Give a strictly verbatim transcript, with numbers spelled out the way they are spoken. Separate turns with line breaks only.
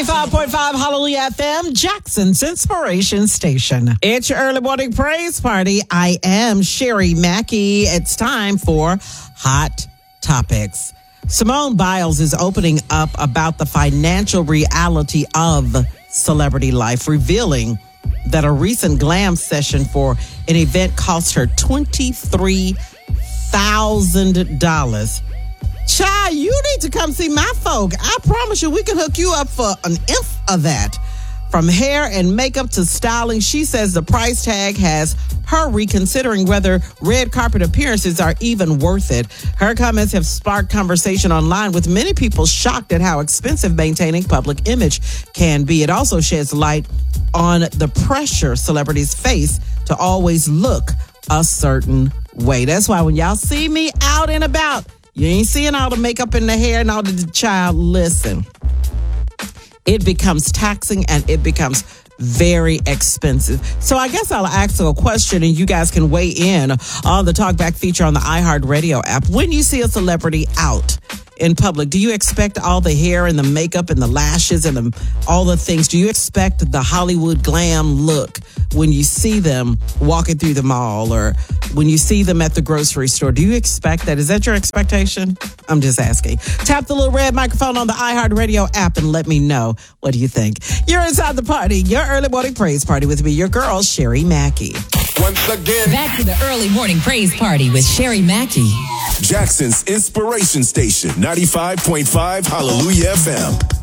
ninety-five point five Hallelujah F M, Jackson's Inspiration Station. It's your early morning praise party. I am Sherry Mackey. It's time for Hot Topics. Simone Biles is opening up about the financial reality of celebrity life, revealing that a recent glam session for an event cost her twenty-three thousand dollars. Child, you need to come see my folk. I promise you, we can hook you up for an inch of that. From hair and makeup to styling, she says the price tag has her reconsidering whether red carpet appearances are even worth it. Her comments have sparked conversation online, with many people shocked at how expensive maintaining public image can be. It also sheds light on the pressure celebrities face to always look a certain way. That's why when y'all see me out and about, you ain't seeing all the makeup and the hair and all the child. Listen, it becomes taxing and it becomes very expensive. So I guess I'll ask a question and you guys can weigh in on the Talkback feature on the iHeartRadio app. When you see a celebrity out in public, do you expect all the hair and the makeup and the lashes and the, all the things? Do you expect the Hollywood glam look when you see them walking through the mall or when you see them at the grocery store? Do you expect that? Is that your expectation? I'm just asking. Tap the little red microphone on the iHeartRadio app and let me know. What do you think? You're inside the party, your early morning praise party with me, your girl, Sherry Mackey.
Once again,
back to the early morning praise party with Sherry Mackey.
Jackson's Inspiration Station, ninety-five point five Hallelujah F M.